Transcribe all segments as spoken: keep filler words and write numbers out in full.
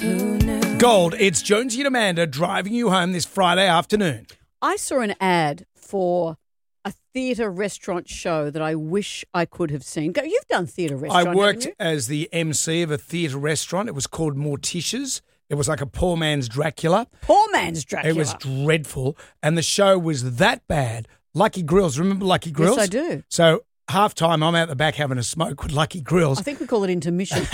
Gold, it's Jonesy and Amanda driving you home this Friday afternoon. I saw an ad for a theatre restaurant show that I wish I could have seen. Go- You've done theatre restaurant, I worked haven't you? as the M C of a theatre restaurant. It was called Morticia's. It was like a poor man's Dracula. Poor man's Dracula. It was dreadful. And the show was that bad. Lucky Grills. Remember Lucky Grills? Yes, I do. So half time I'm out the back having a smoke with Lucky Grills. I think we call it intermission.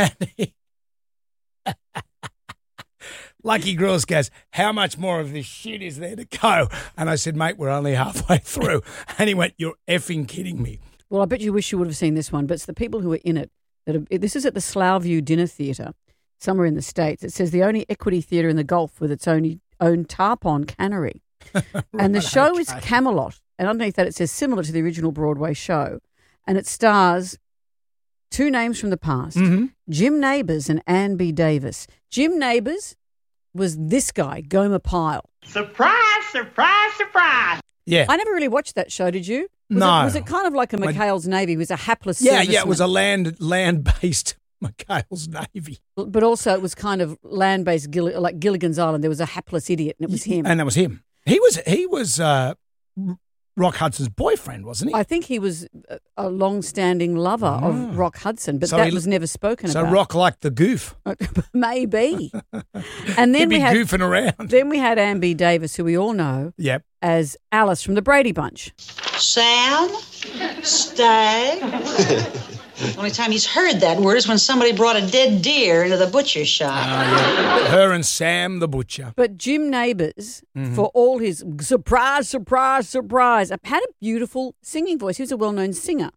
Lucky Grills goes, how much more of this shit is there to go? And I said, mate, we're only halfway through. And he went, you're effing kidding me. Well, I bet you wish you would have seen this one, but it's the people who are in it. That are, this is at the Slough View Dinner Theatre, somewhere in the States. It says the only equity theatre in the Gulf with its own, own tarpon cannery. Right, and the show okay. is Camelot. And underneath that it says similar to the original Broadway show. And it stars two names from the past, Mm-hmm. Jim Nabors and Ann B. Davis. Jim Nabors was this guy, Gomer Pyle. Surprise, surprise, surprise. Yeah. I never really watched that show, did you? Was No. It, was it kind of like a McHale's Navy? It was a hapless Yeah, yeah, it serviceman. was a land land-based McHale's Navy. But also it was kind of land-based, Gill- like Gilligan's Island. There was a hapless idiot and it was him. And that was him. He was he was uh, Rock Hudson's boyfriend, wasn't he? I think he was a- a long-standing lover Oh. of Rock Hudson, but So that he- was never spoken so about. Rock liked the goof. Maybe. And then He'd be we had goofing around. then we had Ann B. Davis, who we all know Yep. as Alice from the Brady Bunch. Sam, stay. The only time he's heard that word is when somebody brought a dead deer into the butcher's shop. Her and Sam the butcher. But Jim Nabors, Mm-hmm. for all his surprise, surprise, surprise, had a beautiful singing voice. He was a well-known singer.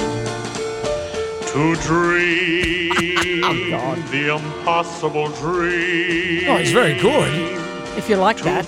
To dream the impossible dream. Oh, he's very good. If you like To that.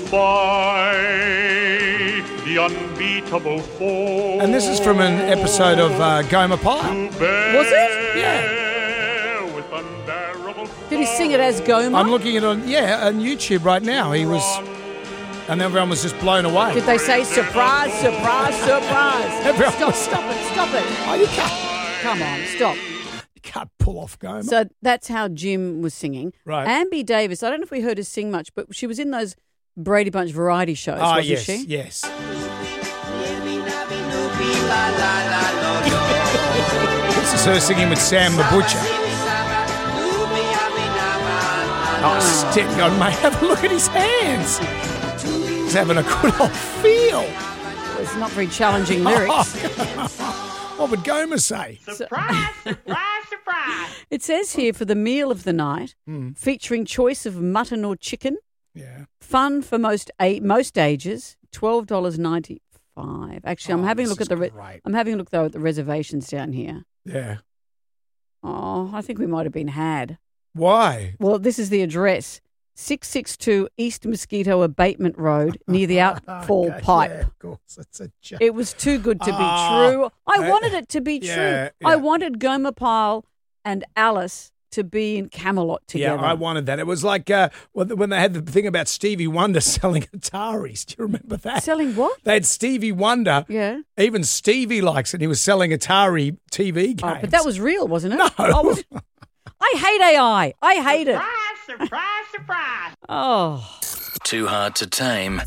fight the unbeatable foe. And this is from an episode of uh, Gomer Pyle. Was it? Yeah. With unbearable Did he sing it as Gomer? I'm looking at it on yeah on YouTube right now. He was, and everyone was just blown away. Did they say surprise, surprise, surprise? Everyone Stop, was- stop it, stop it. Oh, you can't, Come on, stop. you can't pull off Gomer. So that's how Jim was singing. Right. Ann B. Davis, I don't know if we heard her sing much, but she was in those Brady Bunch variety shows, oh wasn't yes, she? yes. This is her singing with Sam the butcher. Oh, steady on, mate. Have a look at his hands. He's having a good old feel. It's not very challenging lyrics. What would Gomer say? Surprise, surprise, surprise. It says here for the meal of the night, Hmm. featuring choice of mutton or chicken, Yeah. fun for most a- most ages, twelve dollars ninety-five. Actually, I'm Oh, having a this look is at the re- great. I'm having a look though at the reservations down here. Yeah. Oh, I think we might have been had. Why? Well, this is the address. six sixty-two East Mosquito Abatement Road near the outfall Okay, pipe. Yeah, of course. It's a joke. It was too good to be Ah, true. I that- wanted it to be yeah, true. yeah. I wanted Gomer Pyle and Alice to be in Camelot together. Yeah, I wanted that. It was like uh, when when they had the thing about Stevie Wonder selling Ataris. Do you remember that? Selling what? They had Stevie Wonder. Yeah. Even Stevie likes it. He was selling Atari T V games. Oh, but that was real, wasn't it? No. Oh, was- I hate A I. I hate it. Surprise, surprise, surprise. Oh. Too hard to tame.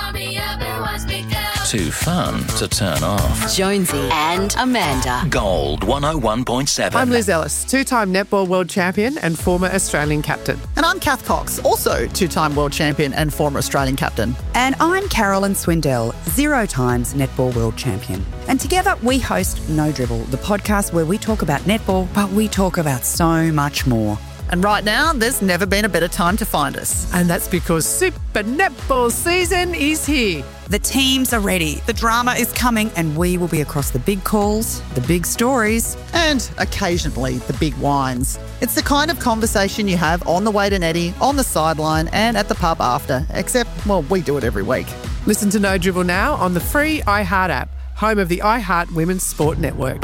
Too fun to turn off. Jonesy and Amanda. Gold one oh one point seven. I'm Liz Ellis, two-time netball world champion and former Australian captain. And I'm Kath Cox, also two-time world champion and former Australian captain. And I'm Carolyn Swindell, zero times netball world champion. And together we host No Dribble, the podcast where we talk about netball, but we talk about so much more. And right now, there's never been a better time to find us. And that's because Super Netball season is here. The teams are ready, the drama is coming, and we will be across the big calls, the big stories. And occasionally, the big wines. It's the kind of conversation you have on the way to Netty, on the sideline, and at the pub after. Except, well, we do it every week. Listen to No Dribble now on the free iHeart app, home of the iHeart Women's Sport Network.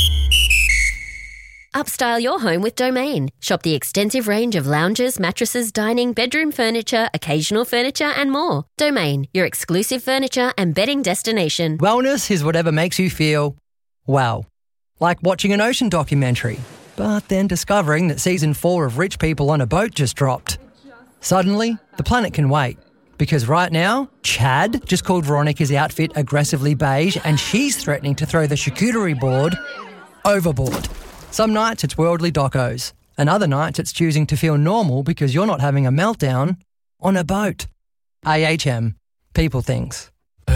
Upstyle your home with Domain. Shop the extensive range of lounges, mattresses, dining, bedroom furniture, occasional furniture and more. Domain, your exclusive furniture and bedding destination. Wellness is whatever makes you feel well. Like watching an ocean documentary, but then discovering that season four of Rich People on a Boat just dropped. Suddenly, the planet can wait. Because right now, Chad just called Veronica's outfit aggressively beige and she's threatening to throw the charcuterie board overboard. Some nights it's worldly docos, and other nights it's choosing to feel normal because you're not having a meltdown on a boat. A H M. People things.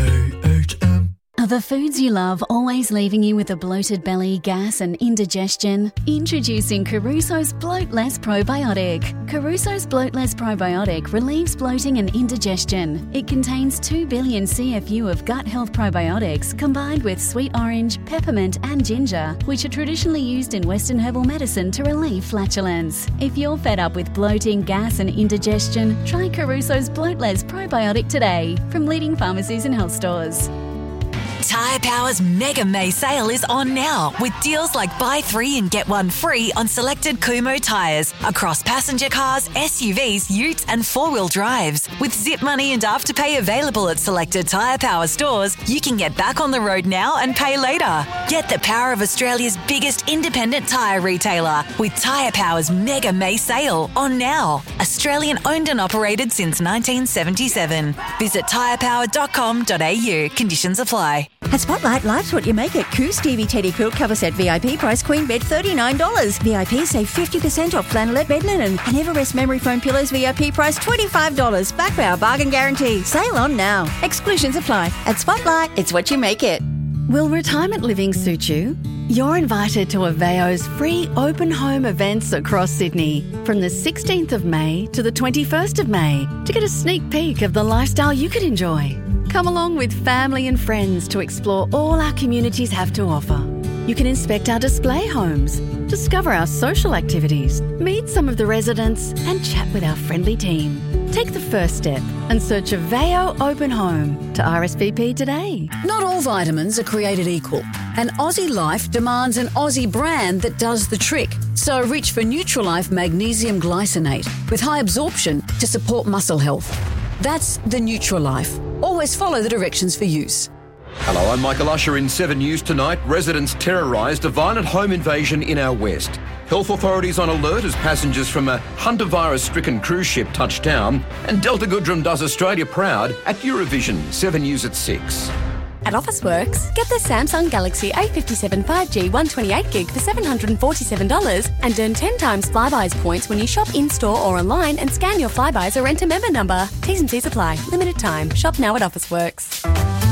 Are the foods you love always leaving you with a bloated belly, gas and indigestion? Introducing Caruso's Bloat Less Probiotic. Caruso's Bloat Less Probiotic relieves bloating and indigestion. It contains two billion C F U of gut health probiotics combined with sweet orange, peppermint and ginger, which are traditionally used in Western herbal medicine to relieve flatulence. If you're fed up with bloating, gas and indigestion, try Caruso's Bloat Less Probiotic today from leading pharmacies and health stores. Tyre Power's Mega May sale is on now with deals like buy three and get one free on selected Kumho tyres across passenger cars, S U Vs, utes and four-wheel drives. With zip money and afterpay available at selected Tyre Power stores, you can get back on the road now and pay later. Get the power of Australia's biggest independent tyre retailer with Tyre Power's Mega May sale on now. Australian owned and operated since nineteen seventy-seven. Visit tyre power dot com dot a u. Conditions apply. At Spotlight, life's what you make it. Coo Stevie Teddy Quilt Cover Set V I P price queen bed thirty-nine dollars. V I P save fifty percent off flannelette bed linen. And Everest Memory Foam Pillows V I P price twenty-five dollars. Back by our bargain guarantee. Sale on now. Exclusions apply. At Spotlight, it's what you make it. Will retirement living suit you? You're invited to Aveo's free open home events across Sydney from the sixteenth of May to the twenty-first of May to get a sneak peek of the lifestyle you could enjoy. Come along with family and friends to explore all our communities have to offer. You can inspect our display homes, discover our social activities, meet some of the residents and chat with our friendly team. Take the first step and search Aveo Open Home to R S V P today. Not all vitamins are created equal, and Aussie Life demands an Aussie brand that does the trick. So reach for Nutrilife Magnesium Glycinate with high absorption to support muscle health. That's the Nutrilife. Always follow the directions for use. Hello, I'm Michael Usher in seven News tonight. Residents terrorised a violent home invasion in our west. Health authorities on alert as passengers from a Hunter virus-stricken cruise ship touch down. And Delta Goodrem does Australia proud at Eurovision. seven News at six. At Officeworks, get the Samsung Galaxy A fifty-seven five G one twenty-eight gig for seven hundred forty-seven dollars and earn ten times Flybuys points when you shop in-store or online and scan your Flybuys or enter member number. T's and C's apply. Limited time. Shop now at Officeworks.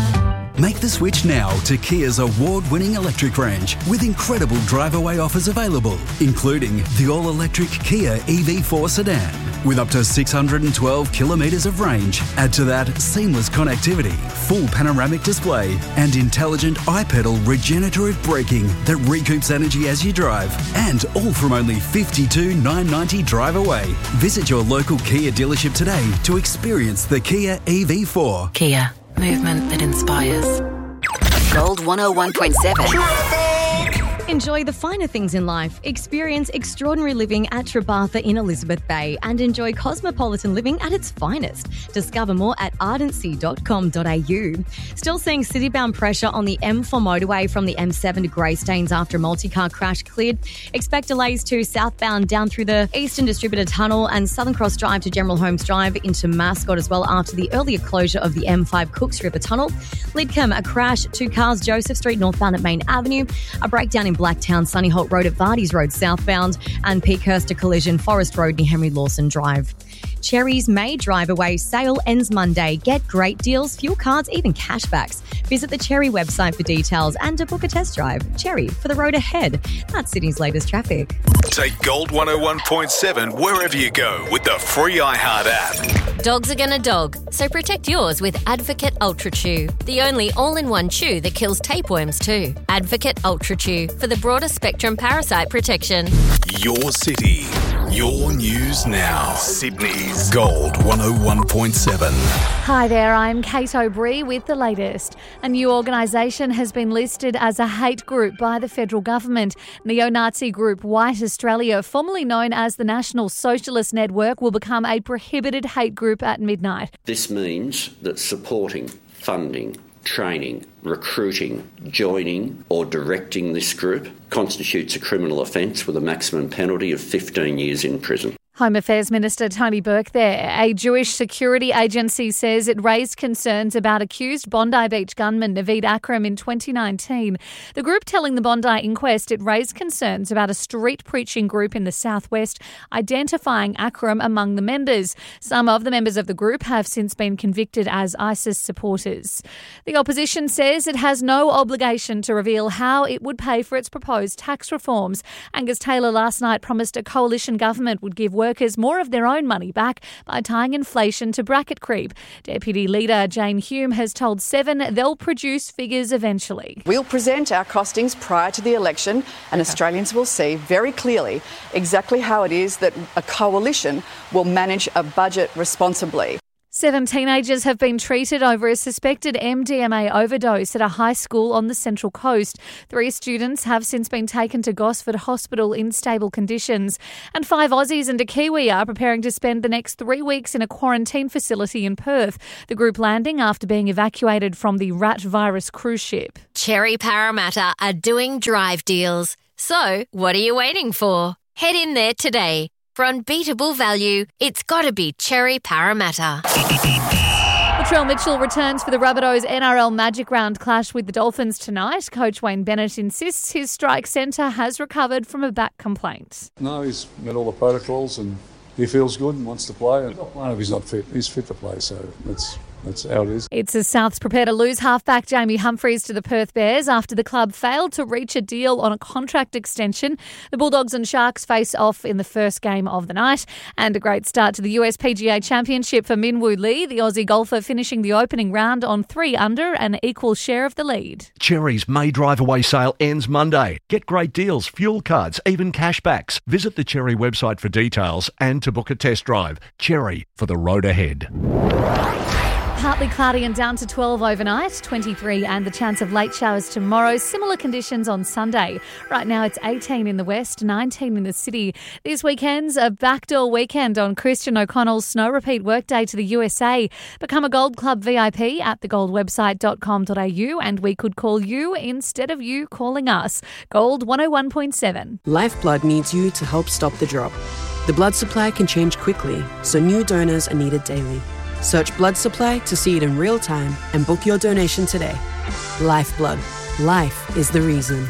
Make the switch now to Kia's award-winning electric range with incredible drive-away offers available, including the all-electric Kia E V four sedan with up to six hundred twelve kilometres of range. Add to that seamless connectivity, full panoramic display and intelligent iPedal regenerative braking that recoups energy as you drive. And all from only fifty-two thousand nine hundred ninety dollars drive away. Visit your local Kia dealership today to experience the Kia E V four. Kia. Movement that inspires. Gold one oh one point seven. Enjoy the finer things in life. Experience extraordinary living at Trebartha in Elizabeth Bay and enjoy cosmopolitan living at its finest. Discover more at ardency dot com dot a u. Still seeing citybound pressure on the M four motorway from the M seven to Greystanes after a multi-car crash cleared. Expect delays to southbound down through the Eastern Distributor Tunnel and Southern Cross Drive to General Holmes Drive into Mascot as well after the earlier closure of the M five Cooks River Tunnel. Lidcombe, a crash, two cars, Joseph Street northbound at Main Avenue. A breakdown in Blacktown, Sunny Holt Road at Vardy's Road southbound, and Peakhurst, a collision, Forest Road near Henry Lawson Drive. Cherry's May Drive Away sale ends Monday. Get great deals, fuel cards, even cashbacks. Visit the Cherry website for details and to book a test drive. Cherry, for the road ahead. That's Sydney's latest traffic. Take Gold one oh one point seven wherever you go with the free iHeart app. Dogs are gonna dog, so protect yours with Advocate Ultra Chew, the only all-in-one chew that kills tapeworms too. Advocate Ultra Chew for the broader spectrum parasite protection. Your city, your news now. Sydney's Gold one oh one point seven. Hi there, I'm Kate O'Brien with the latest. A new organisation has been listed as a hate group by the federal government. Neo-Nazi group White Australia, formerly known as the National Socialist Network, will become a prohibited hate group at midnight. This means that supporting, funding, training, recruiting, joining or directing this group constitutes a criminal offence with a maximum penalty of fifteen years in prison. Home Affairs Minister Tony Burke there. A Jewish security agency says it raised concerns about accused Bondi Beach gunman Naveed Akram in twenty nineteen. The group telling the Bondi inquest it raised concerns about a street preaching group in the southwest identifying Akram among the members. Some of the members of the group have since been convicted as ISIS supporters. The opposition says it has no obligation to reveal how it would pay for its proposed tax reforms. Angus Taylor last night promised a coalition government would give workers more of their own money back by tying inflation to bracket creep. Deputy Leader Jane Hume has told Seven they'll produce figures eventually. We'll present our costings prior to the election and Australians will see very clearly exactly how it is that a coalition will manage a budget responsibly. Seven teenagers have been treated over a suspected M D M A overdose at a high school on the Central Coast. Three students have since been taken to Gosford Hospital in stable conditions. And five Aussies and a Kiwi are preparing to spend the next three weeks in a quarantine facility in Perth. The group landing after being evacuated from the rat virus cruise ship. Cherry Parramatta are doing drive deals. So, what are you waiting for? Head in there today. For unbeatable value, it's got to be Cherry Parramatta. Latrell Mitchell returns for the Rabbitohs N R L Magic Round clash with the Dolphins tonight. Coach Wayne Bennett insists his strike centre has recovered from a back complaint. No, he's met all the protocols and he feels good and wants to play. And not playing if he's not fit. He's fit to play, so that's... That's how it is. It's as Souths prepare to lose halfback Jamie Humphries to the Perth Bears after the club failed to reach a deal on a contract extension. The Bulldogs and Sharks face off in the first game of the night. And a great start to the U S P G A Championship for Min Woo Lee, the Aussie golfer finishing the opening round on three under, an equal share of the lead. Cherry's May drive away sale ends Monday. Get great deals, fuel cards, even cashbacks. Visit the Cherry website for details and to book a test drive. Cherry, for the road ahead. Partly cloudy and down to twelve overnight, twenty-three and the chance of late showers tomorrow. Similar conditions on Sunday. Right now it's eighteen in the west, nineteen in the city. This weekend's a backdoor weekend on Christian O'Connell's snow repeat workday to the U S A. Become a Gold Club V I P at the gold website dot com dot a u and we could call you instead of you calling us. Gold one oh one point seven. Lifeblood needs you to help stop the drop. The blood supply can change quickly, so new donors are needed daily. Search blood supply to see it in real time and book your donation today. Lifeblood. Life is the reason.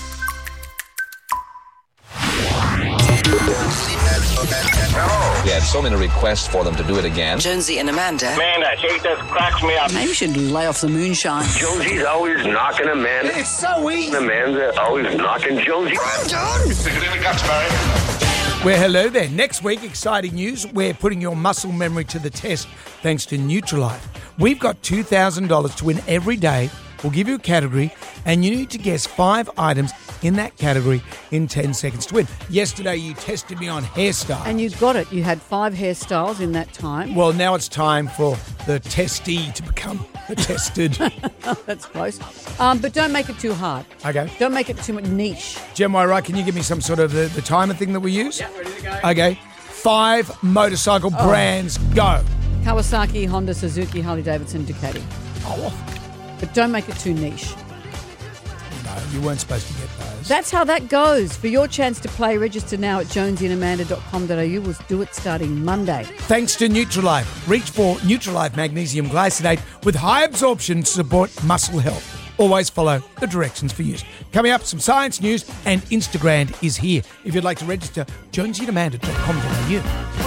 We had so many requests for them to do it again. Jonesy and Amanda. Man, that shit just cracks me up. Maybe you should lay off the moonshine. Jonesy's always knocking Amanda. It's so easy. Amanda always knocking Jonesy. I'm done. Stick it in the guts, Barry. Well, hello there. Next week, exciting news. We're putting your muscle memory to the test thanks to Nutrilife. We've got two thousand dollars to win every day. We'll give you a category and you need to guess five items in that category in ten seconds to win. Yesterday, you tested me on hairstyle. And you got it. You had five hairstyles in that time. Well, now it's time for the testee to become the tested. That's close. Um, but don't make it too hard. Okay. Don't make it too much niche. Jem, right, can you give me some sort of the, the timer thing that we use? Yeah, ready to go. Okay. Five motorcycle Oh. brands, go. Kawasaki, Honda, Suzuki, Harley-Davidson, Ducati. Oh. But don't make it too niche. No, you weren't supposed to get those. That's how that goes. For your chance to play, register now at jonesy and amanda dot com dot a u. We'll do it starting Monday. Thanks to Nutrilife. Reach for Nutrilife Magnesium Glycinate with high absorption to support muscle health. Always follow the directions for use. Coming up, some science news and Instagram is here. If you'd like to register, jonesy and amanda dot com dot a u.